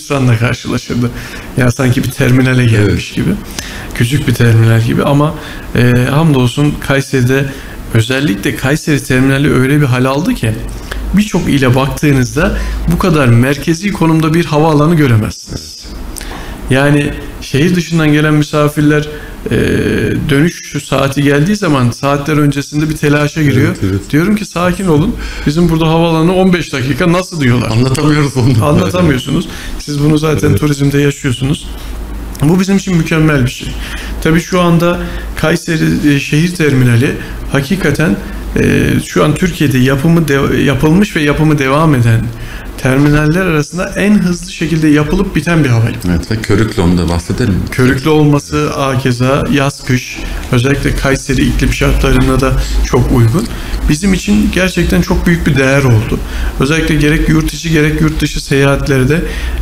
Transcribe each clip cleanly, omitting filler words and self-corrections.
hüsranla karşılaşırdı. Ya sanki bir terminale gelmiş gibi. Küçük bir terminal gibi ama hamdolsun Kayseri'de, özellikle Kayseri terminali öyle bir hal aldı ki birçok ile baktığınızda bu kadar merkezi konumda bir havaalanı göremezsiniz. Yani şehir dışından gelen misafirler dönüş saati geldiği zaman saatler öncesinde bir telaşa giriyor. Evet. Diyorum ki sakin olun. Bizim burada havaalanı 15 dakika nasıl diyorlar. Anlatamıyoruz onu. Anlatamıyorsunuz. Siz bunu zaten turizmde yaşıyorsunuz. Bu bizim için mükemmel bir şey. Tabii şu anda Kayseri şehir terminali hakikaten şu an Türkiye'de yapılmış ve yapımı devam eden terminaller arasında en hızlı şekilde yapılıp biten bir havalimanı. Evet, ve körüklü, onu da bahsedelim. Körüklü olması hakeza yaz kış, özellikle Kayseri iklim şartlarına da çok uygun. Bizim için gerçekten çok büyük bir değer oldu. Özellikle gerek yurt içi gerek yurt dışı seyahatlerde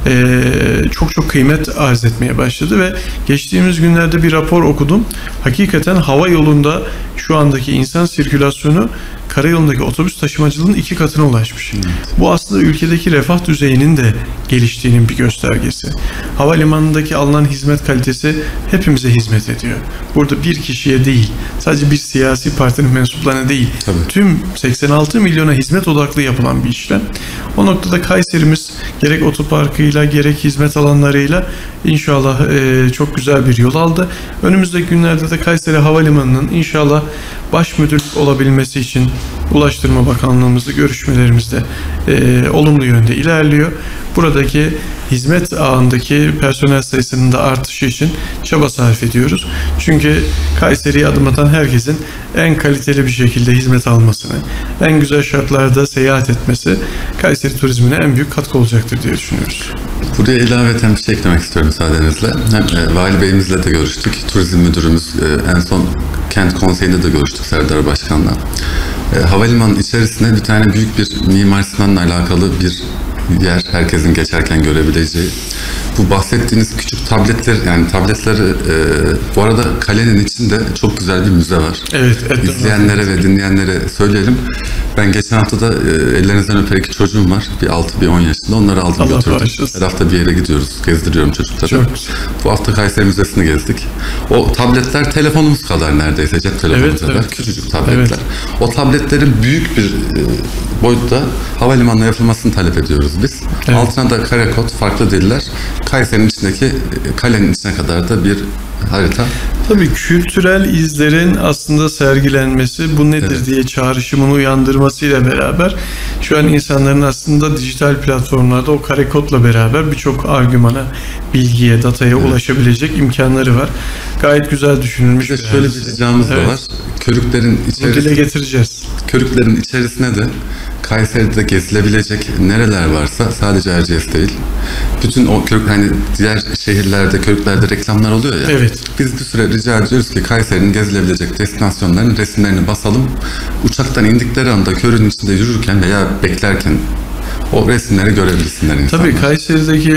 çok kıymet arz etmeye başladı ve geçtiğimiz günlerde bir rapor okudum. Hakikaten hava yolunda şu andaki insan sirkülasyonu karayolundaki otobüs taşımacılığının 2 katına ulaşmış. Evet. Bu aslında ülkedeki refah düzeyinin de geliştiğinin bir göstergesi. Havalimanındaki alınan hizmet kalitesi hepimize hizmet ediyor. Burada bir kişiye değil, sadece bir siyasi partinin mensuplarına değil, tabii, tüm 86 milyona hizmet odaklı yapılan bir işlem. O noktada Kayserimiz gerek otoparkıyla gerek hizmet alanlarıyla inşallah çok güzel bir yol aldı. Önümüzdeki günlerde de Kayseri Havalimanı'nın inşallah baş müdürlük olabilmesi için Ulaştırma Bakanlığımızla görüşmelerimizde olumlu yönde ilerliyor. Buradaki hizmet ağındaki personel sayısının da artışı için çaba sarf ediyoruz. Çünkü Kayseri'ye adım atan herkesin en kaliteli bir şekilde hizmet almasını, en güzel şartlarda seyahat etmesi Kayseri turizmine en büyük katkı olacaktır diye düşünüyoruz. Buraya ilaveten bir şey eklemek istiyorum müsaadenizle. Hem Vali Bey'imizle de görüştük. Turizm Müdürümüz, en son Kent Konseyi'nde de görüştük Serdar Başkan'la. Havalimanı içerisinde bir tane büyük bir Mimar Sinan'la alakalı bir yer, herkesin geçerken görebileceği. Bu bahsettiğiniz küçük tabletler, yani tabletleri bu arada kalenin içinde çok güzel bir müze var. Evet. İzleyenlere ve dinleyenlere söyleyelim. Ben geçen hafta da ellerinizden öper 2 çocuğum var. Bir 6, bir 10 yaşında. Onları aldım, götürdüm. Her hafta bir yere gidiyoruz. Gezdiriyorum çocukları. Bu hafta Kayseri Müzesi'ni gezdik. O tabletler telefonumuz kadar neredeyse. Cep telefonu kadar. Evet. Küçücük tabletler. Evet. O tabletlerin büyük bir boyutta havalimanına yapılmasını talep ediyoruz biz. Evet. Altına da kare kod, farklı diller. Kayseri'nin içindeki kalenin içine kadar da bir harita. Tabii kültürel izlerin aslında sergilenmesi, bu nedir diye çağrışımını uyandırmasıyla beraber şu an insanların aslında dijital platformlarda o kare kodla beraber birçok argümana, bilgiye, dataya ulaşabilecek imkanları var. Gayet güzel düşünülmüş. Şöyle bir ricamız da var. Körüklerin içerisine, dile getireceğiz. Körüklerin içerisine de Kayseri'de gezilebilecek nereler varsa, sadece Erciyes değil, bütün o körük, hani diğer şehirlerde, körüklerde reklamlar oluyor ya. Evet. Biz bir süre rica ediyoruz ki Kayseri'nin gezilebilecek destinasyonların resimlerini basalım. Uçaktan indikleri anda körün içinde yürürken veya beklerken o resimleri görebilsinler insanlar. Tabii Kayseri'deki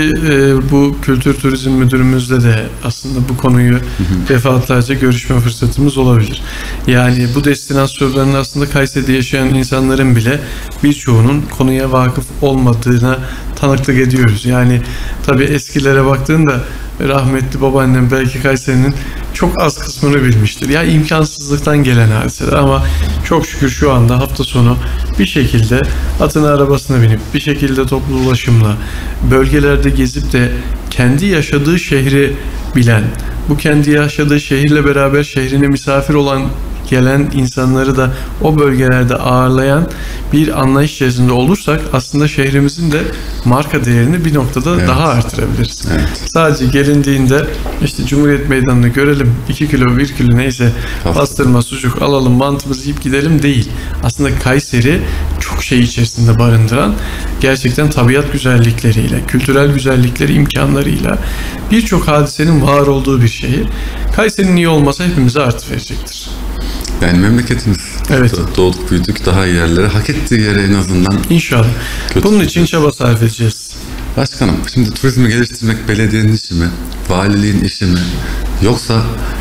bu Kültür Turizm Müdürümüzle de aslında bu konuyu defaatlerce görüşme fırsatımız olabilir. Yani bu destinasyonların aslında Kayseri'de yaşayan insanların bile birçoğunun konuya vakıf olmadığına tanıklık ediyoruz. Yani tabii eskilere baktığında rahmetli babaannem belki Kayseri'nin çok az kısmını bilmiştir. Ya imkansızlıktan gelen hadiseler ama çok şükür şu anda hafta sonu bir şekilde atına arabasına binip bir şekilde toplu ulaşımla bölgelerde gezip de kendi yaşadığı şehri bilen, bu kendi yaşadığı şehirle beraber şehrine misafir olan gelen insanları da o bölgelerde ağırlayan bir anlayış içerisinde olursak aslında şehrimizin de marka değerini bir noktada daha artırabiliriz. Evet. Sadece gelindiğinde işte Cumhuriyet Meydanı'nı görelim, 2 kilo 1 kilo neyse pastırma, sucuk alalım, mantımızı yiyip gidelim değil. Aslında Kayseri çok şey içerisinde barındıran, gerçekten tabiat güzellikleriyle, kültürel güzellikleri, imkanlarıyla birçok hadisenin var olduğu bir şehir. Kayseri'nin iyi olması hepimize artı verecektir. Yani memleketimiz, doğduk büyüdük, daha iyi yerlere, hak ettiği yere en azından. İnşallah. Bunun için çaba sarf edeceğiz. Başkanım, şimdi turizmi geliştirmek belediyenin işi mi, valiliğin işi mi, yoksa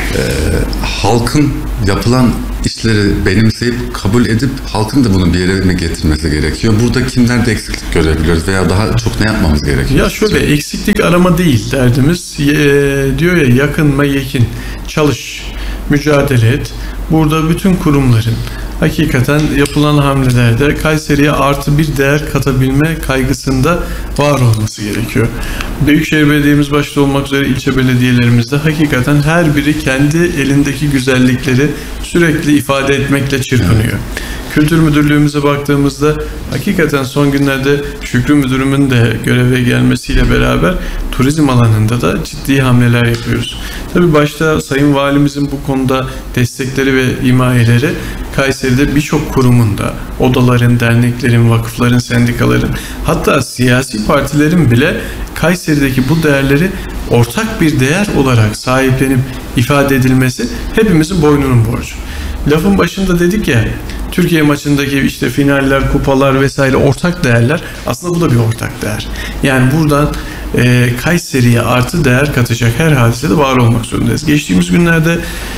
halkın yapılan işleri benimseyip kabul edip halkın da bunu bir yere mi getirmesi gerekiyor? Burada kimlerde eksiklik görebiliyoruz veya daha çok ne yapmamız gerekiyor? Ya şöyle, eksiklik arama değil derdimiz. Diyor ya, yakınma yekin, çalış, mücadele et. Burada bütün kurumların hakikaten yapılan hamlelerde Kayseri'ye artı bir değer katabilme kaygısında var olması gerekiyor. Büyükşehir Belediye'miz başta olmak üzere ilçe belediyelerimizde hakikaten her biri kendi elindeki güzellikleri sürekli ifade etmekle çırpınıyor. Kültür Müdürlüğümüze baktığımızda hakikaten son günlerde Şükrü Müdürümün de göreve gelmesiyle beraber turizm alanında da ciddi hamleler yapıyoruz. Tabii başta Sayın Valimizin bu konuda destekleri ve himayeleri Kayseri'de birçok kurumun da, odaların, derneklerin, vakıfların, sendikaların, hatta siyasi partilerin bile Kayseri'deki bu değerleri ortak bir değer olarak sahiplenip ifade edilmesi hepimizin boynunun borcu. Lafın başında dedik ya, Türkiye maçındaki işte finaller, kupalar vesaire ortak değerler, aslında bu da bir ortak değer. Yani buradan Kayseri'ye artı değer katacak her hadisede var olmak zorundayız. Geçtiğimiz günlerde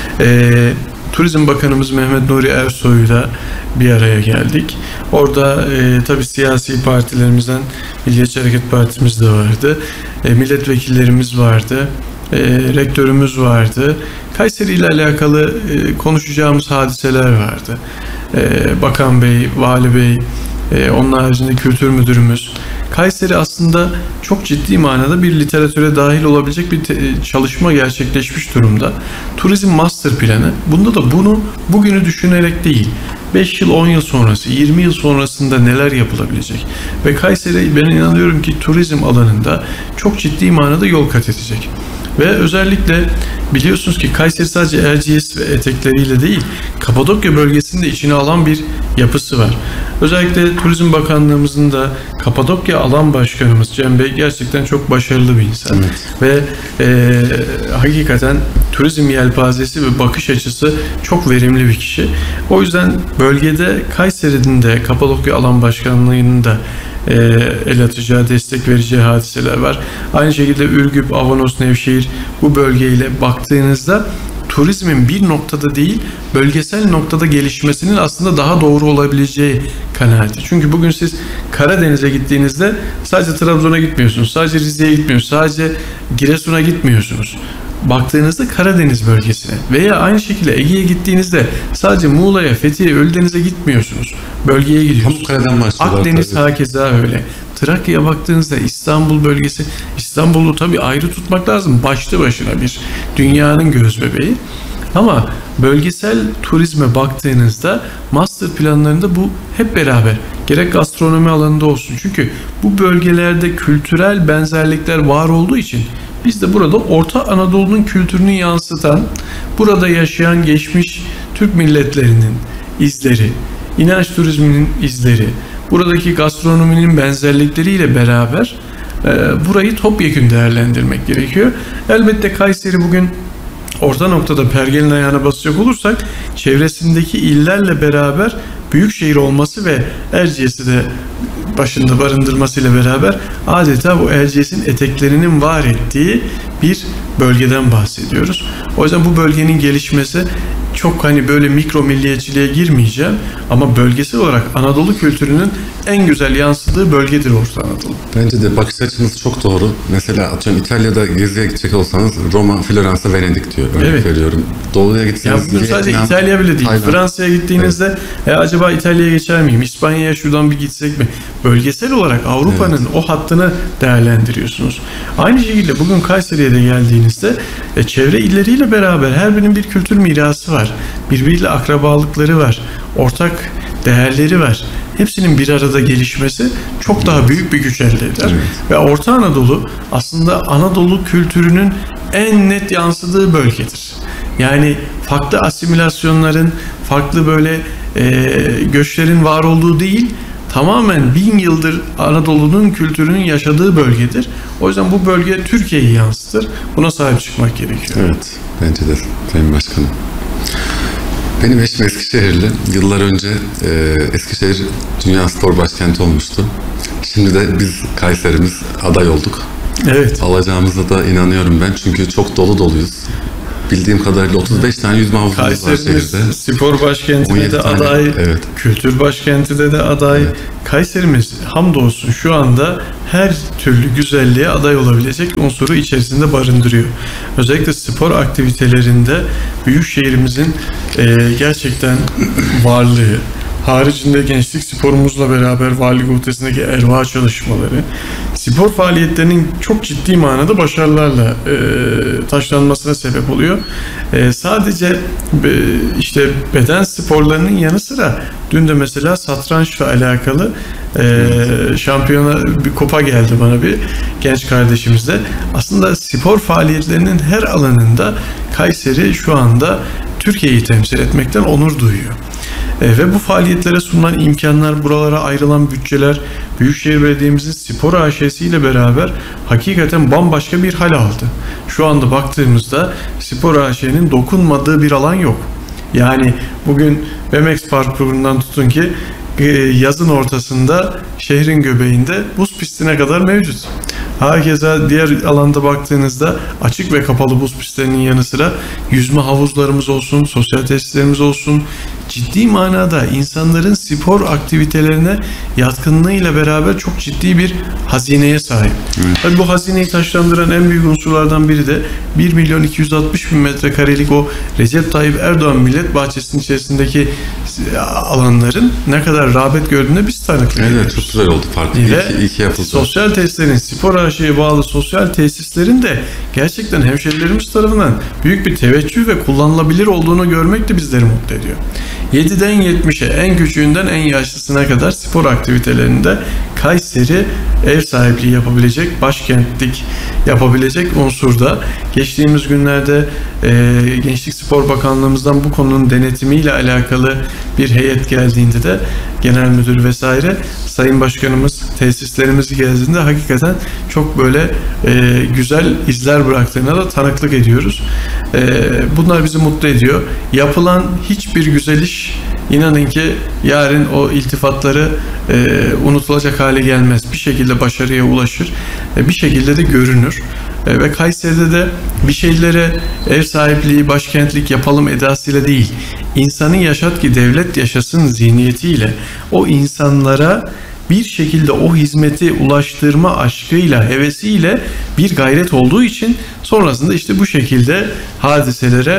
Turizm Bakanımız Mehmet Nuri Ersoy'la bir araya geldik. Orada tabii siyasi partilerimizden Milliyetçi Hareket Partimiz de vardı. Milletvekillerimiz vardı. Rektörümüz vardı. Kayseri ile alakalı konuşacağımız hadiseler vardı. Bakan Bey, Vali Bey, onun haricinde Kültür Müdürümüz. Kayseri aslında çok ciddi manada bir literatüre dahil olabilecek bir çalışma gerçekleşmiş durumda. Turizm Master Planı. Bunda da bunu bugünü düşünerek değil, 5 yıl, 10 yıl sonrası, 20 yıl sonrasında neler yapılabilecek. Ve Kayseri, ben inanıyorum ki turizm alanında çok ciddi manada yol kat edecek. Ve özellikle biliyorsunuz ki Kayseri sadece Erciyes ve etekleriyle değil, Kapadokya bölgesini de içine alan bir yapısı var. Özellikle Turizm Bakanlığımızın da Kapadokya Alan Başkanımız Cem Bey gerçekten çok başarılı bir insan. Evet. Ve hakikaten turizm yelpazesi ve bakış açısı çok verimli bir kişi. O yüzden bölgede Kayseri'nin de Kapadokya Alan Başkanlığı'nın da el atacağı, destek vereceği hadiseler var. Aynı şekilde Ürgüp, Avanos, Nevşehir, bu bölgeyle baktığınızda turizmin bir noktada değil, bölgesel noktada gelişmesinin aslında daha doğru olabileceği kanaati. Çünkü bugün siz Karadeniz'e gittiğinizde sadece Trabzon'a gitmiyorsunuz, sadece Rize'ye gitmiyorsunuz, sadece Giresun'a gitmiyorsunuz. Baktığınızda Karadeniz bölgesine veya aynı şekilde Ege'ye gittiğinizde sadece Muğla'ya, Fethiye, Ölüdeniz'e gitmiyorsunuz. Bölgeye gidiyorsunuz. Akdeniz hakeza öyle. Trakya'ya baktığınızda İstanbul bölgesi, İstanbul'u tabii ayrı tutmak lazım. Başlı başına bir dünyanın gözbebeği. Ama bölgesel turizme baktığınızda master planlarında bu hep beraber, gerek gastronomi alanında olsun. Çünkü bu bölgelerde kültürel benzerlikler var olduğu için biz de burada Orta Anadolu'nun kültürünü yansıtan, burada yaşayan geçmiş Türk milletlerinin izleri, inanç turizminin izleri, buradaki gastronominin benzerlikleriyle beraber burayı topyekün değerlendirmek gerekiyor. Elbette Kayseri bugün orta noktada pergelin ayağına basacak olursak, çevresindeki illerle beraber büyük şehir olması ve Erciyes'i de başında barındırmasıyla beraber adeta bu Erciyes'in eteklerinin var ettiği bir bölgeden bahsediyoruz. O yüzden bu bölgenin gelişmesi, çok hani böyle mikro milliyetçiliğe girmeyeceğim ama bölgesel olarak Anadolu kültürünün en güzel yansıdığı bölgedir Orta Anadolu. Bence de bakış açınız çok doğru. Mesela atıyorum İtalya'da geziye gidecek olsanız Roma, Floransa, Venedik diyor. Örnek veriyorum. Doğuya gitseniz ya sadece İtalya bile değil. Fransa'ya gittiğinizde acaba İtalya'ya geçer miyim? İspanya'ya şuradan bir gitsek mi? Bölgesel olarak Avrupa'nın o hattını değerlendiriyorsunuz. Aynı şekilde bugün Kayseri'ye de geldiğinizde çevre illeriyle beraber her birinin bir kültür mirası var. Birbiriyle akrabalıkları var. Ortak değerleri var. Hepsinin bir arada gelişmesi çok daha büyük bir güç elde eder. Ve Orta Anadolu aslında Anadolu kültürünün en net yansıdığı bölgedir. Yani farklı asimilasyonların, farklı böyle göçlerin var olduğu değil, tamamen 1000 yıldır Anadolu'nun kültürünün yaşadığı bölgedir. O yüzden bu bölge Türkiye'yi yansıtır. Buna sahip çıkmak gerekiyor. Evet, bence de Sayın Başkanım. Benim eşim Eskişehirli. Yıllar önce Eskişehir Dünya Spor Başkenti olmuştu. Şimdi de biz Kayserimiz aday olduk. Evet. Alacağımıza da inanıyorum ben. Çünkü çok doluyuz. Bildiğim kadarıyla 35 tane yüzme havuzumuz var şehirde. Kayserimiz spor başkentinde de aday, evet. Kültür başkentinde de aday. Evet. Kayserimiz hamdolsun şu anda her türlü güzelliğe aday olabilecek unsuru içerisinde barındırıyor. Özellikle spor aktivitelerinde büyükşehirimizin gerçekten varlığı, haricinde gençlik sporumuzla beraber valilik ötesindeki erva çalışmaları, spor faaliyetlerinin çok ciddi manada başarılarla taşlanmasına sebep oluyor. Sadece işte beden sporlarının yanı sıra dün de mesela satrançla alakalı şampiyona bir kupa geldi bana bir genç kardeşimizle. Aslında spor faaliyetlerinin her alanında Kayseri şu anda Türkiye'yi temsil etmekten onur duyuyor. Ve bu faaliyetlere sunulan imkanlar, buralara ayrılan bütçeler, Büyükşehir Belediye'mizin spor AŞ'si ile beraber hakikaten bambaşka bir hal aldı. Şu anda baktığımızda spor AŞ'nin dokunmadığı bir alan yok. Yani bugün BMX parkurundan tutun ki yazın ortasında şehrin göbeğinde buz pistine kadar mevcut. Herkese diğer alanda baktığınızda açık ve kapalı buz pistlerinin yanı sıra yüzme havuzlarımız olsun, sosyal tesislerimiz olsun, ciddi manada insanların spor aktivitelerine yatkınlığıyla beraber çok ciddi bir hazineye sahip. Tabii bu hazineyi taşlandıran en büyük unsurlardan biri de 1.260.000 metrekarelik o Recep Tayyip Erdoğan Millet Bahçesi'nin içerisindeki alanların ne kadar rağbet gördüğüne biz tanıklıyız. Evet, çok güzel oldu. Farklı iki yapıldı. Sosyal tesislerin, spor AŞ'ye bağlı sosyal tesislerin de gerçekten hemşerilerimiz tarafından büyük bir teveccüh ve kullanılabilir olduğunu görmek de bizleri mutlu ediyor. 7'den 70'e, en küçüğünden en yaşlısına kadar spor aktivitelerinde Kayseri ev sahipliği yapabilecek, başkentlik yapabilecek unsurda. Geçtiğimiz günlerde Gençlik Spor Bakanlığımızdan bu konunun denetimiyle alakalı bir heyet geldiğinde de genel müdür vesaire Sayın Başkanımız tesislerimizi gezdiğinde hakikaten çok böyle güzel izler bıraktığına da tanıklık ediyoruz. Bunlar bizi mutlu ediyor. Yapılan hiçbir güzel iş inanın ki yarın o iltifatları unutulacak hale gelmez. Bir şekilde başarıya ulaşır. Bir şekilde de görünür. Ve Kayseri'de de bir şeylere ev sahipliği, başkentlik yapalım edasıyla değil, insanı yaşat ki devlet yaşasın zihniyetiyle o insanlara bir şekilde o hizmeti ulaştırma aşkıyla, hevesiyle bir gayret olduğu için sonrasında işte bu şekilde hadiselere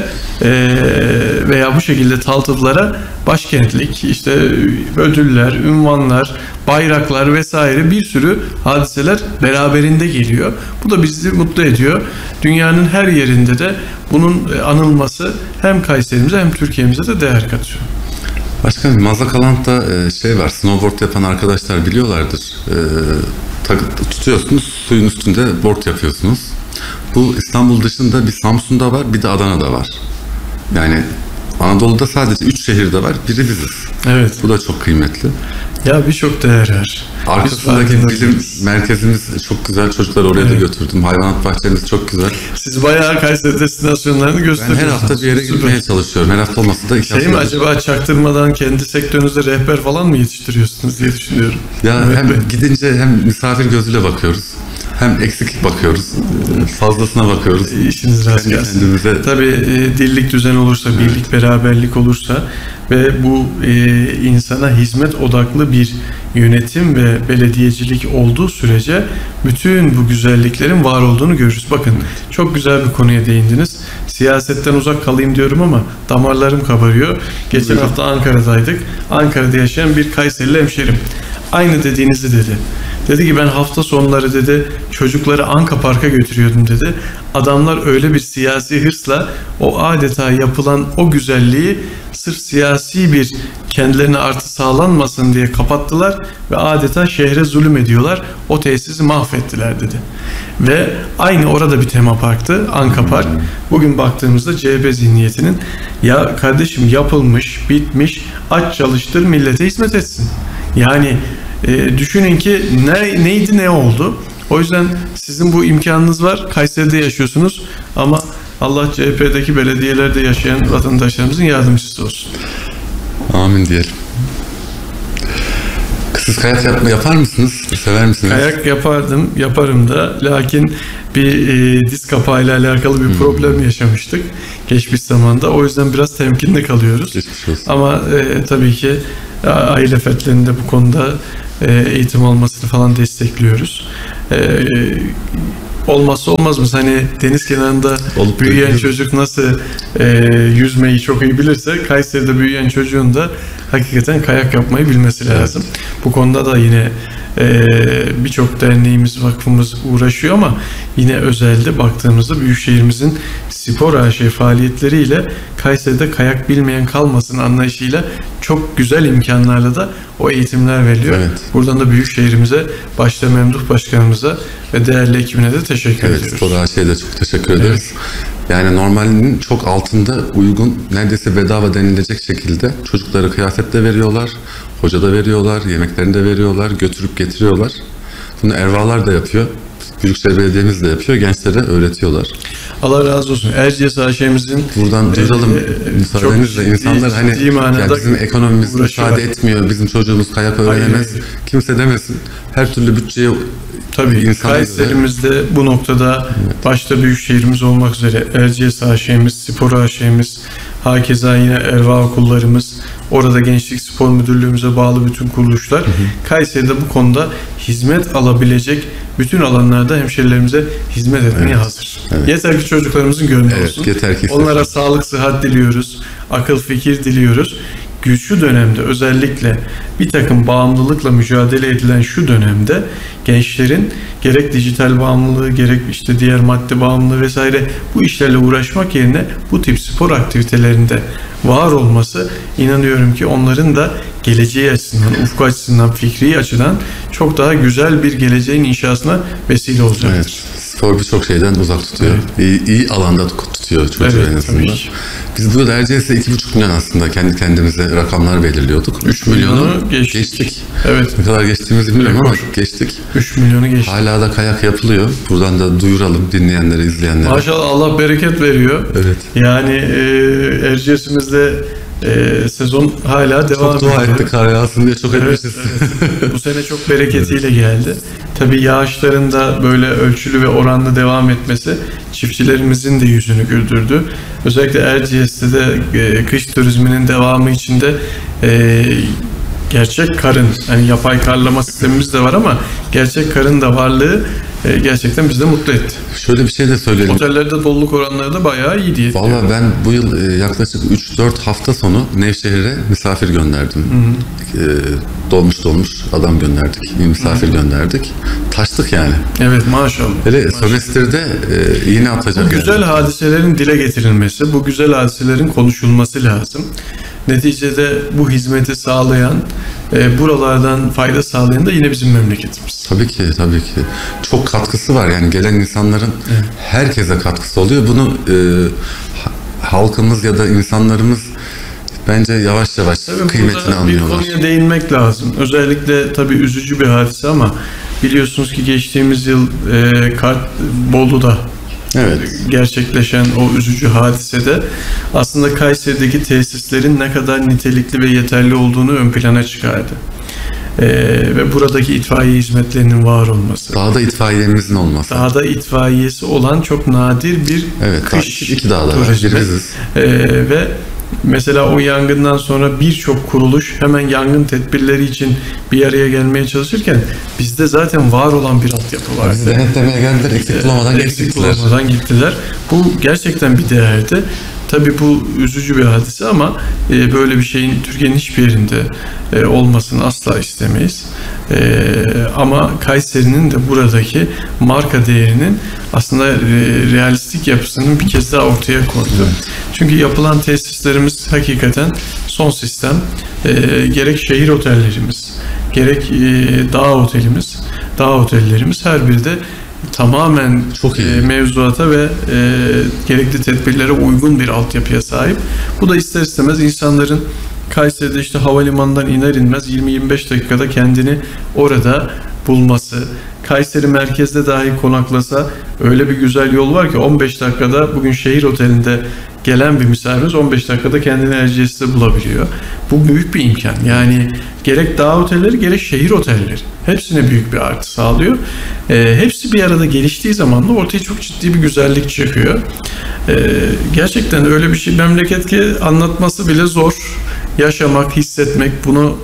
veya bu şekilde taltıflara başkentlik, işte ödüller, ünvanlar, bayraklar vesaire bir sürü hadiseler beraberinde geliyor. Bu da bizi mutlu ediyor. Dünyanın her yerinde de bunun anılması hem Kayseri'mize hem Türkiye'mize de değer katıyor. Başkanım, Mazakaland'da var, snowboard yapan arkadaşlar biliyorlardır. Tutuyorsunuz, suyun üstünde board yapıyorsunuz. Bu İstanbul dışında bir Samsun'da var, bir de Adana'da var. Yani Anadolu'da sadece 3 şehirde var, biri biziz. Evet. Bu da çok kıymetli. Ya birçok değer var. Arkasındaki bilim merkezimiz çok güzel, çocukları oraya da götürdüm. Hayvanat bahçemiz çok güzel. Siz bayağı Kayseri destinasyonlarını gösteriyorsunuz. Ben her hafta bir yere gitmeye çalışıyorum. Her hafta olmasa da 2 hafta. Mi acaba çaktırmadan kendi sektörünüzde rehber falan mı yetiştiriyorsunuz diye düşünüyorum. Ya evet, hem gidince hem misafir gözüyle bakıyoruz. Hem eksik bakıyoruz, fazlasına bakıyoruz. İşiniz rast gelsin. Tabii dillik düzen olursa, birlik, beraberlik olursa ve bu insana hizmet odaklı bir yönetim ve belediyecilik olduğu sürece bütün bu güzelliklerin var olduğunu görürüz. Bakın çok güzel bir konuya değindiniz. Siyasetten uzak kalayım diyorum ama damarlarım kabarıyor. Geçen hafta Ankara'daydık. Ankara'da yaşayan bir Kayserili hemşerim. Aynı dediğinizi dedi. Dedi ki ben hafta sonları dedi çocukları Anka Park'a götürüyordum dedi. Adamlar öyle bir siyasi hırsla o adeta yapılan o güzelliği sırf siyasi bir kendilerine artı sağlanmasın diye kapattılar ve adeta şehre zulüm ediyorlar. O tesisi mahvettiler dedi. Ve aynı orada bir tema parktı, Anka Park. Bugün baktığımızda CHP zihniyetinin ya kardeşim yapılmış, bitmiş, aç çalıştır millete hizmet etsin. Yani düşünün ki neydi ne oldu. O yüzden sizin bu imkanınız var. Kayseri'de yaşıyorsunuz ama Allah CHP'deki belediyelerde yaşayan vatandaşlarımızın yardımcısı olsun. Amin diyelim. Siz kayak yapar mısınız? Sever misiniz? Kayak yaparım da. Lakin bir diz kapağıyla alakalı bir problem yaşamıştık geçmiş zamanda. O yüzden biraz temkinli kalıyoruz. Ama tabii ki aile fertlerinde bu konuda eğitim almasını falan destekliyoruz. Olmazsa olmazımız. Hani deniz kenarında büyüyen çocuk nasıl yüzmeyi çok iyi bilirse, Kayseri'de büyüyen çocuğun da hakikaten kayak yapmayı bilmesi lazım. Bu konuda da yine birçok derneğimiz, vakfımız uğraşıyor ama yine özelde baktığımızda Büyükşehirimizin Spor AŞ faaliyetleriyle Kayseri'de kayak bilmeyen kalmasın anlayışıyla çok güzel imkanlarla da o eğitimler veriliyor. Evet. Buradan da Büyükşehirimize, başta Memduh Başkanımıza ve değerli ekibine de teşekkür ediyoruz. Spor AŞ'ye de çok teşekkür ederiz. Yani normalinin çok altında uygun, neredeyse bedava denilecek şekilde çocuklara kıyafet de veriyorlar, hoca da veriyorlar, yemeklerini de veriyorlar, götürüp getiriyorlar. Bunu Ervalar da yapıyor, Büyükşehir Belediye'miz de yapıyor, gençlere öğretiyorlar. Allah razı olsun. Erciyes AŞ'mizin buradan duyuralım müsaadenizle, insanlar hani ya bizim ekonomimiz müsaade etmiyor, bizim çocuğumuz kayak öğrenemez, kimse demesin. Her türlü bütçeye tabii Kayseri'mizde bu noktada başta Büyükşehirimiz olmak üzere Erciyes AŞ'miz, Spor AŞ'miz, hakeza yine Erva okullarımız, orada Gençlik Spor Müdürlüğümüze bağlı bütün kuruluşlar Kayseri'de bu konuda hizmet alabilecek bütün alanlarda hemşerilerimize hizmet etmeye hazır. Evet. Yeter ki çocuklarımızın gönlü olsun. Onlara sağlık, sıhhat diliyoruz, akıl fikir diliyoruz. Şu dönemde özellikle bir takım bağımlılıkla mücadele edilen şu dönemde gençlerin gerek dijital bağımlılığı, gerek işte diğer madde bağımlılığı vesaire bu işlerle uğraşmak yerine bu tip spor aktivitelerinde var olması, inanıyorum ki onların da geleceği açısından, ufku açısından, fikri açıdan çok daha güzel bir geleceğin inşasına vesile olacaktır. Evet. Spor birçok şeyden uzak tutuyor. Evet. İyi alanda tutuyor çocuğu en azından. Biz burada Erciyes'te 2,5 milyon aslında kendi kendimize rakamlar belirliyorduk. 3 milyonu geçtik. Evet. Ne kadar geçtiğimizi bilmiyorum ama geçtik. 3 milyonu geçtik. Hala da kayak yapılıyor. Buradan da duyuralım dinleyenlere, izleyenlere. Maşallah, Allah bereket veriyor. Evet. Yani Erciyes'imizde sezon hala devam ediyor. Çok dua ettik kar yağsın diye, çok etmişiz. Evet. Bu sene çok bereketiyle geldi. Tabii yağışların da böyle ölçülü ve oranlı devam etmesi çiftçilerimizin de yüzünü güldürdü. Özellikle Erciyes'te de kış turizminin devamı içinde gerçek karın, hani yapay karlama sistemimiz de var ama gerçek karın da varlığı gerçekten bizi de mutlu etti. Şöyle bir şey de söyleyelim. Otellerde doluluk oranları da bayağı iyi diye. Valla ben bu yıl yaklaşık 3-4 hafta sonu Nevşehir'e misafir gönderdim. Dolmuş adam gönderdik. Misafir gönderdik. Taştık yani. Evet, maşallah. Hele sömestrde iğne atacak. Bu güzel hadiselerin dile getirilmesi, bu güzel hadiselerin konuşulması lazım. Neticede bu hizmeti sağlayan, buralardan fayda sağlayan da yine bizim memleketimiz. Tabii ki, tabii ki. Çok katkısı var yani gelen insanların herkese katkısı oluyor. Bunu halkımız ya da insanlarımız bence yavaş yavaş tabii kıymetini anlıyorlar. Bir konuya değinmek lazım. Özellikle tabii üzücü bir hadise ama biliyorsunuz ki geçtiğimiz yıl Bolu'da gerçekleşen o üzücü hadisede aslında Kayseri'deki tesislerin ne kadar nitelikli ve yeterli olduğunu ön plana çıkardı. Ve buradaki itfaiye hizmetlerinin var olması. Dağda itfaiyemizin olması. Dağda itfaiyesi olan çok nadir bir kış iki dağda var. Ve mesela o yangından sonra birçok kuruluş hemen yangın tedbirleri için bir araya gelmeye çalışırken bizde zaten var olan bir altyapı var. Bizi denetlemeye geldiler, eksik bulamadan gittiler. Bu gerçekten bir değerdi. Tabii bu üzücü bir hadise ama böyle bir şeyin Türkiye'nin hiçbir yerinde olmasını asla istemeyiz. Ama Kayseri'nin de buradaki marka değerinin aslında realistik yapısının bir kez daha ortaya koydu. Evet. Çünkü yapılan tesislerimiz hakikaten son sistem. Gerek şehir otellerimiz, gerek dağ otellerimiz her biri de tamamen mevzuata ve gerekli tedbirlere uygun bir altyapıya sahip. Bu da ister istemez insanların Kayseri'de işte havalimanından iner inmez 20-25 dakikada kendini orada bulması, Kayseri merkezde dahi konaklasa öyle bir güzel yol var ki 15 dakikada bugün şehir otelinde gelen bir misafirimiz 15 dakikada kendini Erciyes'te bulabiliyor. Bu büyük bir imkan. Yani gerek dağ otelleri gerek şehir otelleri hepsine büyük bir artı sağlıyor. Hepsi bir arada geliştiği zaman da ortaya çok ciddi bir güzellik çıkıyor. Gerçekten öyle bir şey memleket ki anlatması bile zor. Yaşamak, hissetmek bunu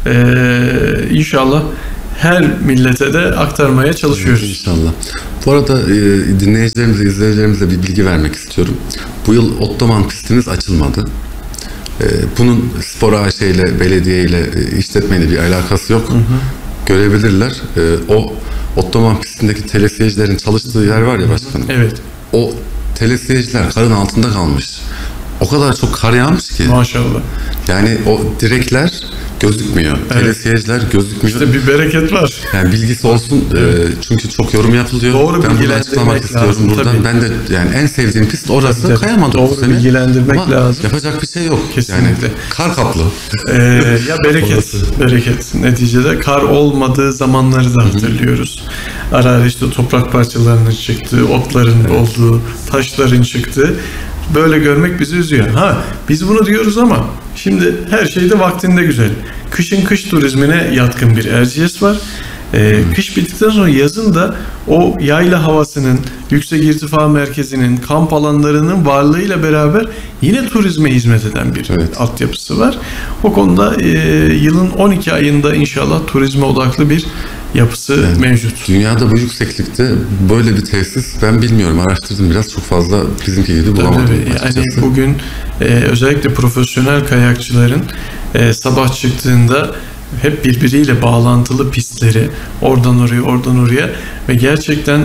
inşallah her millete de aktarmaya çalışıyoruz. Evet, İnşallah. Bu arada dinleyicilerimize, izleyicilerimize bir bilgi vermek istiyorum. Bu yıl Ottoman pistimiz açılmadı. Bunun Spor AŞ ile, belediye ile, işletmeyle bir alakası yok. Görebilirler. O Ottoman pistindeki telesiyecilerin çalıştığı yer var ya başkanım. Evet. O telesiyeciler karın altında kalmış. O kadar çok kar yağmış ki. Maşallah. Yani o direkler gözükmüyor. Evet. Telesiyeciler gözükmüyor. İşte bir bereket var. Yani bilgisi olsun. Evet. Çünkü çok yorum yapılıyor. Doğru ben bunu açıklamak istiyorum buradan. Tabii. Ben de yani en sevdiğim pist orası. Tabii. Kayamadık doğru bu sene. Bilgilendirmek ama lazım. Yapacak bir şey yok. Kesinlikle. Yani kar kaplı. Ya bereket. Neticede kar olmadığı zamanları da hatırlıyoruz. Ara ara işte toprak parçalarının çıktığı, otların olduğu, taşların çıktığı. Böyle görmek bizi üzüyor. Biz bunu diyoruz ama şimdi her şey de vaktinde güzel. Kışın kış turizmine yatkın bir Erciyes var. Kış bittikten sonra yazın da o yayla havasının, yüksek irtifa merkezinin, kamp alanlarının varlığıyla beraber yine turizme hizmet eden bir altyapısı var. O konuda yılın 12 ayında inşallah turizme odaklı bir yapısı mevcut. Dünyada bu yükseklikte böyle bir tesis ben bilmiyorum. Araştırdım biraz, çok fazla bizimki gibi bulamadım. Yani bugün özellikle profesyonel kayakçıların sabah çıktığında hep birbiriyle bağlantılı pistleri oradan oraya ve gerçekten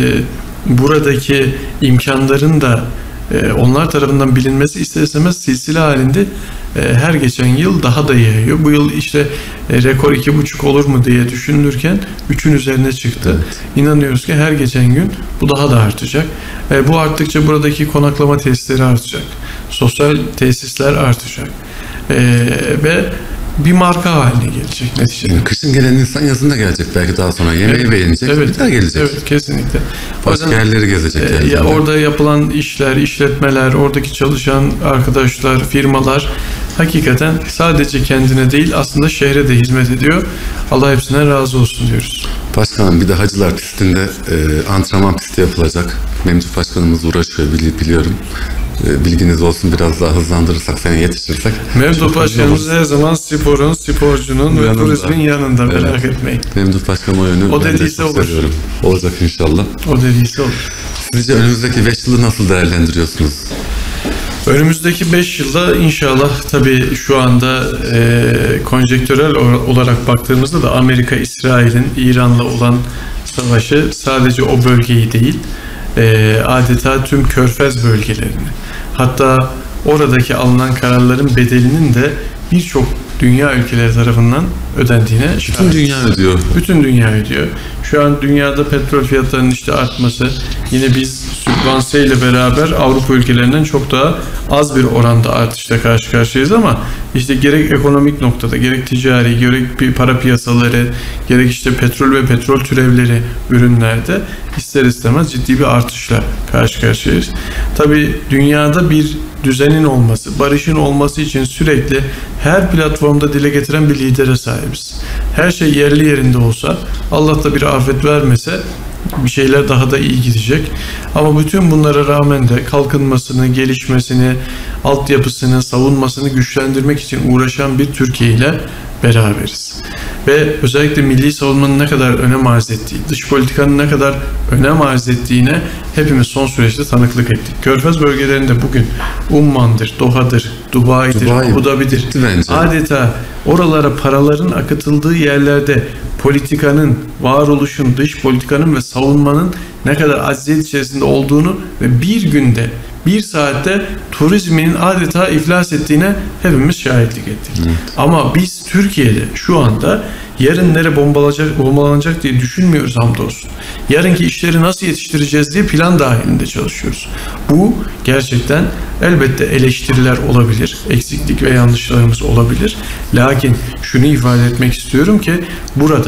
buradaki imkanların da onlar tarafından bilinmesi ister istemez silsile halinde her geçen yıl daha da yayıyor. Bu yıl işte rekor 2,5 olur mu diye düşünülürken 3'ün üzerine çıktı. Evet. İnanıyoruz ki her geçen gün bu daha da artacak. Bu arttıkça buradaki konaklama tesisleri artacak. Sosyal tesisler artacak. Ve bir marka haline gelecek neticede. Yani kışın gelen insan yazın da gelecek belki daha sonra. Yemeği beğenecek, bir daha gelecek. Evet, kesinlikle. Başka yerleri gezecek. Ya orada yapılan işler, işletmeler, oradaki çalışan arkadaşlar, firmalar hakikaten sadece kendine değil aslında şehre de hizmet ediyor. Allah hepsinden razı olsun diyoruz. Başkanım bir de Hacılar pistinde antrenman pisti yapılacak. Memduh Başkanımız uğraşıyor biliyorum. Bilginiz olsun, biraz daha hızlandırırsak, seni yetiştirirsek. Memduh Başkanımız her zaman sporun, sporcunun ve turizmin yanında, merak etmeyin. Memduh Başkanım o yönü ben de çok seviyorum. Olacak inşallah. O dediyse olur. Sizce önümüzdeki 5 yılı nasıl değerlendiriyorsunuz? Önümüzdeki 5 yılda inşallah tabii şu anda konjektürel olarak baktığımızda da Amerika, İsrail'in İran'la olan savaşı sadece o bölgeyi değil, adeta tüm Körfez bölgelerini, hatta oradaki alınan kararların bedelinin de birçok dünya ülkeleri tarafından ödendiğine bütün dünya ödüyor. Bütün dünya ödüyor. Şu an dünyada petrol fiyatlarının işte artması, yine biz sübvanse ile beraber Avrupa ülkelerinden çok daha az bir oranda artışla karşı karşıyayız ama işte gerek ekonomik noktada, gerek ticari, gerek bir para piyasaları, gerek işte petrol ve petrol türevleri ürünlerde ister istemez ciddi bir artışla karşı karşıyayız. Tabii dünyada bir düzenin olması, barışın olması için sürekli her platformda dile getiren bir lidere sahibiz. Her şey yerli yerinde olsa, Allah da bir afet vermese bir şeyler daha da iyi gidecek. Ama bütün bunlara rağmen de kalkınmasını, gelişmesini, altyapısını, savunmasını güçlendirmek için uğraşan bir Türkiye ile beraberiz. Ve özellikle milli savunmanın ne kadar önem arz ettiği, dış politikanın ne kadar önem arz ettiğine hepimiz son süreçte tanıklık ettik. Körfez bölgelerinde bugün Umman'dır, Doha'dır, Dubai'dir, Abu Dhabi'dir. Adeta oralara paraların akıtıldığı yerlerde politikanın, varoluşun, dış politikanın ve savunmanın ne kadar acziyet içerisinde olduğunu ve bir günde, bir saatte turizmin adeta iflas ettiğine hepimiz şahitlik ettik. Evet. Ama biz Türkiye'de şu anda yarın nereye bombalanacak diye düşünmüyoruz hamdolsun. Yarınki işleri nasıl yetiştireceğiz diye plan dahilinde çalışıyoruz. Bu gerçekten elbette eleştiriler olabilir, eksiklik ve yanlışlarımız olabilir. Lakin şunu ifade etmek istiyorum ki burada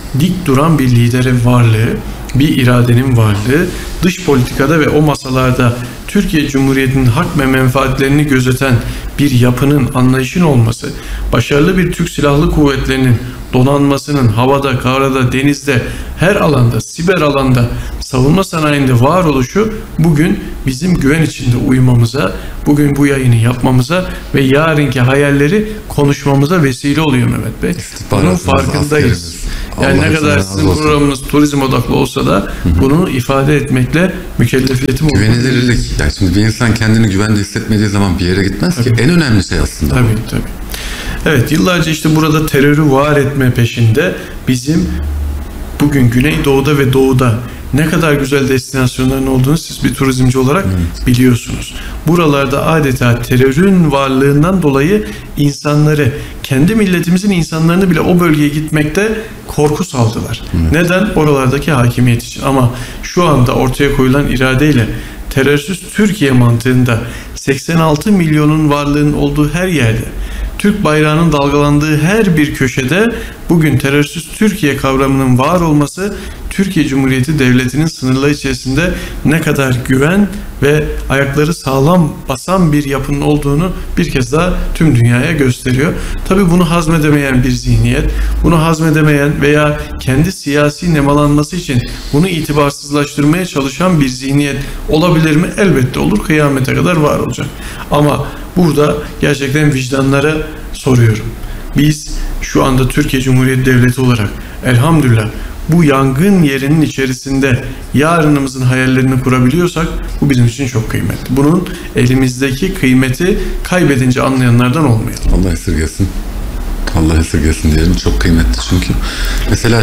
dik duran bir liderin varlığı, bir iradenin varlığı, dış politikada ve o masalarda Türkiye Cumhuriyeti'nin hak ve menfaatlerini gözeten bir yapının, anlayışın olması, başarılı bir Türk Silahlı Kuvvetleri'nin donanmasının havada, karada, denizde, her alanda, siber alanda, savunma sanayinde var oluşu bugün bizim güven içinde uyumamıza, bugün bu yayını yapmamıza ve yarınki hayalleri konuşmamıza vesile oluyor Mehmet Bey. Bunun farkındayız. Yani ne kadar sizin programınız turizm odaklı olsa da bunu ifade etmekle mükellefiyetim olmalı. Güvenilirlik. Yani şimdi bir insan kendini güvende hissetmediği zaman bir yere gitmez ki. En önemli şey aslında. Tabii. Evet, yıllarca işte burada terörü var etme peşinde bizim bugün Güneydoğu'da ve Doğu'da ne kadar güzel destinasyonların olduğunu siz bir turizmci olarak biliyorsunuz. Buralarda adeta terörün varlığından dolayı insanları, kendi milletimizin insanlarını bile o bölgeye gitmekte korku saldılar. Neden? Oralardaki hakimiyet için. Ama şu anda ortaya koyulan iradeyle terörsüz Türkiye mantığında 86 milyonun varlığının olduğu her yerde, Türk bayrağının dalgalandığı her bir köşede bugün terörsüz Türkiye kavramının var olması Türkiye Cumhuriyeti Devleti'nin sınırları içerisinde ne kadar güven ve ayakları sağlam basan bir yapının olduğunu bir kez daha tüm dünyaya gösteriyor. Tabii bunu hazmedemeyen bir zihniyet, bunu hazmedemeyen veya kendi siyasi nemalanması için bunu itibarsızlaştırmaya çalışan bir zihniyet olabilir mi? Elbette olur. Kıyamete kadar var olacak. Ama burada gerçekten vicdanlara soruyorum. Biz şu anda Türkiye Cumhuriyeti Devleti olarak elhamdülillah bu yangın yerinin içerisinde yarınımızın hayallerini kurabiliyorsak bu bizim için çok kıymetli. Bunun elimizdeki kıymeti kaybedince anlayanlardan olmayalım. Allah esirgesin. Allah esirgesin diyelim. Çok kıymetli çünkü. Mesela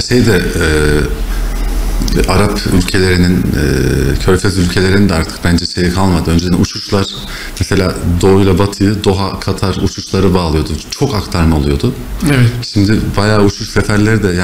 Arap ülkelerinin, Körfez ülkelerinin de artık bence kalmadı. Önceden uçuşlar, mesela doğuyla batıyı, Doha, Katar uçuşları bağlıyordu. Çok aktarma oluyordu. Evet. Şimdi bayağı uçuş seferleri de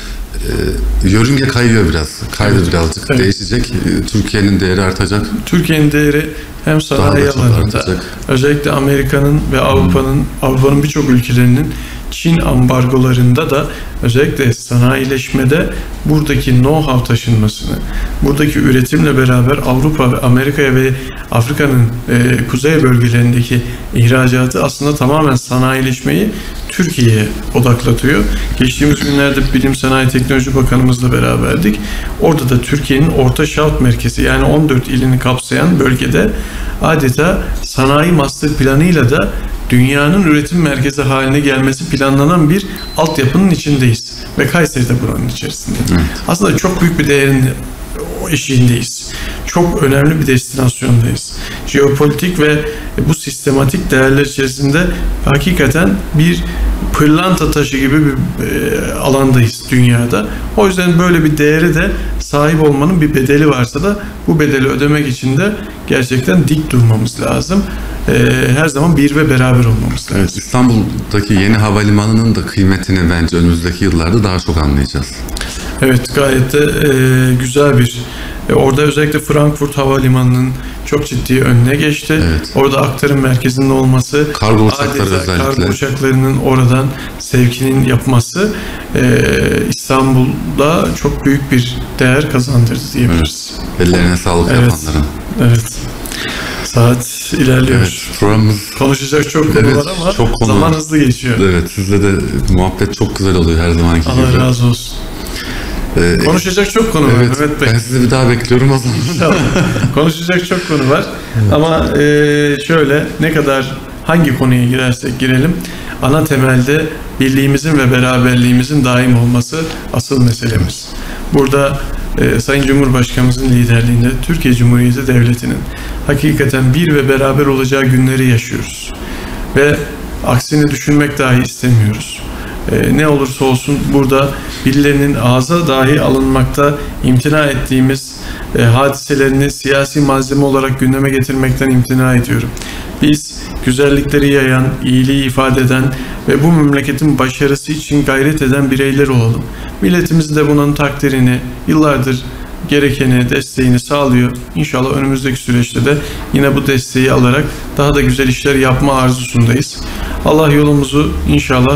yörünge kayıyor biraz. Kaydı birazcık. Evet. Değişecek. Türkiye'nin değeri artacak. Türkiye'nin değeri hem sanayi alanında, özellikle Amerika'nın ve Avrupa'nın birçok ülkelerinin Çin ambargolarında da özellikle sanayileşmede buradaki know-how taşınmasını, buradaki üretimle beraber Avrupa ve Amerika'ya ve Afrika'nın kuzey bölgelerindeki ihracatı aslında tamamen sanayileşmeyi Türkiye'ye odaklatıyor. Geçtiğimiz günlerde Bilim Sanayi Teknoloji Bakanımızla beraberdik. Orada da Türkiye'nin Orta Şart Merkezi, yani 14 ilini kapsayan bölgede adeta sanayi master planıyla da dünyanın üretim merkezi haline gelmesi planlanan bir altyapının içindeyiz. Ve Kayseri de buranın içerisinde. Evet. Aslında çok büyük bir değerin eşiğindeyiz. Çok önemli bir destinasyondayız. Jeopolitik ve bu sistematik değerler içerisinde hakikaten bir pırlanta taşı gibi bir alandayız dünyada. O yüzden böyle bir değere de sahip olmanın bir bedeli varsa da bu bedeli ödemek için de gerçekten dik durmamız lazım. Her zaman bir ve beraber olmamız lazım. Evet, İstanbul'daki yeni havalimanının da kıymetini bence önümüzdeki yıllarda daha çok anlayacağız. Evet, gayet de güzel bir. Orada özellikle Frankfurt Havalimanı'nın çok ciddi önüne geçti. Evet. Orada aktarım merkezinin olması, kargo uçakları özellikle, kargo uçaklarının oradan sevkinin yapması İstanbul'da çok büyük bir değer kazandırdı diyebiliriz. Evet. Ellerine sağlık yapanların. Evet. Saat ilerliyor. Evet, programımız... Konuşacak çok konu var ama çok zaman hızlı geçiyor. Evet, sizle de muhabbet çok güzel oluyor her zamanki gibi. Allah razı olsun. Konuşacak çok konu var Mehmet Bey. Ben sizi bir daha bekliyorum o zaman. İnşallah. Konuşacak çok konu var. Evet. Ama şöyle, ne kadar hangi konuya girersek girelim, ana temelde birliğimizin ve beraberliğimizin daim olması asıl meselemiz. Burada Sayın Cumhurbaşkanımızın liderliğinde Türkiye Cumhuriyeti Devleti'nin hakikaten bir ve beraber olacağı günleri yaşıyoruz. Ve aksini düşünmek dahi istemiyoruz. Ne olursa olsun burada birilerinin ağza dahi alınmakta imtina ettiğimiz hadiselerini siyasi malzeme olarak gündeme getirmekten imtina ediyorum. Biz güzellikleri yayan, iyiliği ifade eden ve bu memleketin başarısı için gayret eden bireyler olalım. Milletimiz de bunun takdirini, yıllardır gerekeni, desteğini sağlıyor. İnşallah önümüzdeki süreçte de yine bu desteği alarak daha da güzel işler yapma arzusundayız. Allah yolumuzu inşallah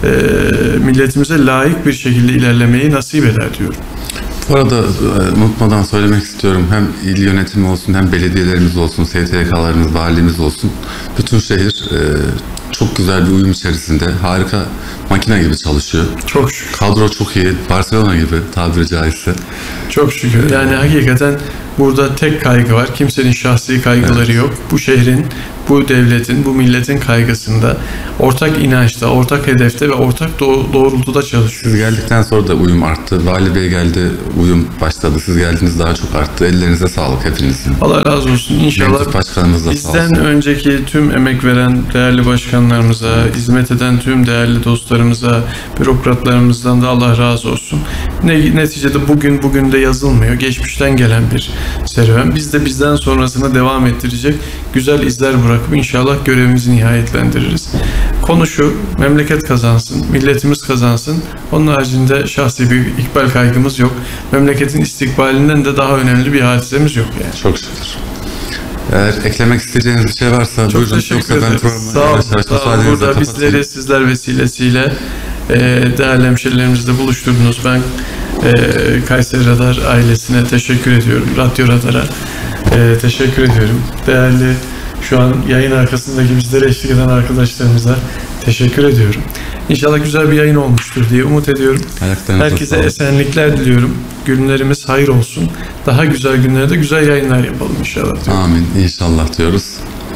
milletimize layık bir şekilde ilerlemeyi nasip eder diyorum. Bu arada unutmadan söylemek istiyorum. Hem il yönetimi olsun, hem belediyelerimiz olsun, STK'larımız, valimiz olsun. Bütün şehir çok güzel bir uyum içerisinde. Harika, makine gibi çalışıyor. Çok şükür. Kadro çok iyi. Barcelona gibi tabiri caizse. Çok şükür. Yani hakikaten burada tek kaygı var. Kimsenin şahsi kaygıları yok. Bu şehrin, bu devletin, bu milletin kaygısında, ortak inançta, ortak hedefte ve ortak doğrultuda çalışıyoruz. Siz geldikten sonra da uyum arttı. Vali Bey geldi, uyum başladı. Siz geldiniz, daha çok arttı. Ellerinize sağlık hepinizin. Allah razı olsun. İnşallah bizden önceki tüm emek veren değerli başkanlarımıza, hizmet eden tüm değerli dostlarımıza, bürokratlarımızdan da Allah razı olsun. Neticede bugün de yazılmıyor. Geçmişten gelen bir serüven. Biz de bizden sonrasına devam ettirecek güzel izler bırakıp inşallah görevimizi nihayetlendiririz. Konu şu, memleket kazansın, milletimiz kazansın. Onun haricinde şahsi bir ikbal kaygımız yok. Memleketin istikbalinden de daha önemli bir hadisemiz yok yani. Çok şükür. Eğer eklemek isteyeceğiniz bir şey varsa çok buyurun. Teşekkür ederiz. Sağ olun. Burada bizleri sizler vesilesiyle değerli hemşerilerimizle buluşturdunuz. Ben Kayseri Radar ailesine teşekkür ediyorum. Radyo Radar'a teşekkür ediyorum. Değerli şu an yayın arkasındaki bizlere eşlik eden arkadaşlarımıza teşekkür ediyorum. İnşallah güzel bir yayın olmuştur diye umut ediyorum. Herkese esenlikler diliyorum. Günlerimiz hayır olsun. Daha güzel günlerde güzel yayınlar yapalım inşallah diyorum. Amin. İnşallah diyoruz.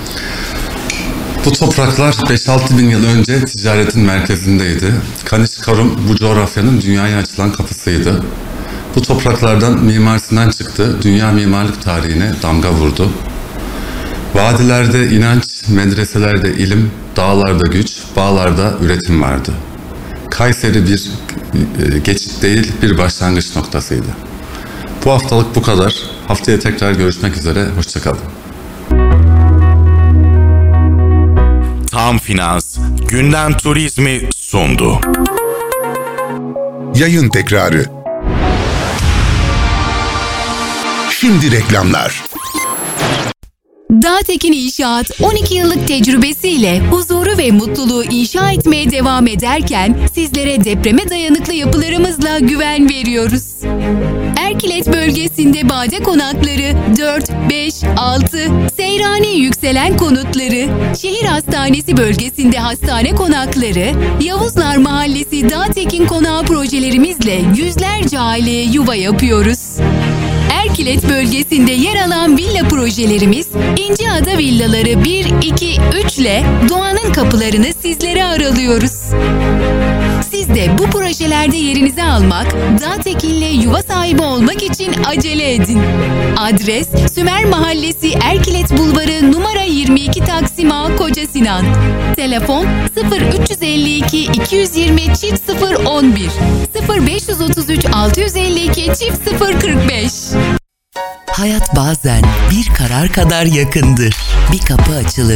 Bu topraklar 5-6 bin yıl önce ticaretin merkezindeydi. Kaniş-Karum bu coğrafyanın dünyaya açılan kapısıydı. Bu topraklardan Mimar Sinan çıktı. Dünya mimarlık tarihine damga vurdu. Vadilerde inanç, medreselerde ilim, dağlarda güç, bağlarda üretim vardı. Kayseri bir geçit değil, bir başlangıç noktasıydı. Bu haftalık bu kadar. Haftaya tekrar görüşmek üzere. Hoşça kalın. Tam Finans Gündem Turizmi sundu. Yayın tekrarı. Şimdi reklamlar. Dağtekin İnşaat 12 yıllık tecrübesiyle huzuru ve mutluluğu inşa etmeye devam ederken sizlere depreme dayanıklı yapılarımızla güven veriyoruz. Erkilet bölgesinde bade konakları 4, 5, 6, Seyrani yükselen konutları, şehir hastanesi bölgesinde hastane konakları, Yavuzlar Mahallesi Dağtekin Konağı projelerimizle yüzlerce aileye yuva yapıyoruz. Erkilet bölgesinde yer alan villa projelerimiz İnciada Villaları 1, 2, 3 ile doğanın kapılarını sizlere aralıyoruz. Siz de bu projelerde yerinizi almak, Dağtekin'le yuva sahibi olmak için acele edin. Adres Sümer Mahallesi Erkilet Bulvarı numara 22 Taksim A Koca Sinan. Telefon 0352 220 011 0533 652 045. Hayat bazen bir karar kadar yakındır. Bir kapı açılır,